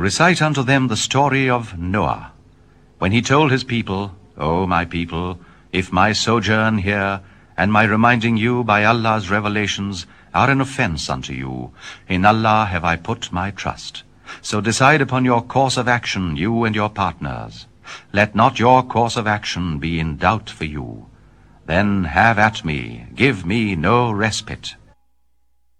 Recite unto them the story of Noah, when he told his people, O my people, if my sojourn here, and my reminding you by Allah's revelations, are an offense unto you, in Allah have I put my trust. So decide upon your course of action, you and your partners. Let not your course of action be in doubt for you. Then have at me, give me no respite.